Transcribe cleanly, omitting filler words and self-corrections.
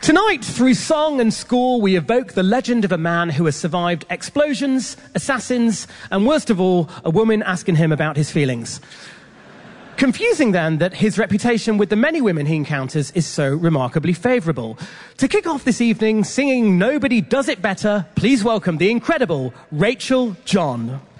Tonight, through song and score, we evoke the legend of a man who has survived explosions, assassins, and worst of all, a woman asking him about his feelings. Confusing then that his reputation with the many women he encounters is so remarkably favourable. To kick off this evening, singing Nobody Does It Better, please welcome the incredible Rachel John.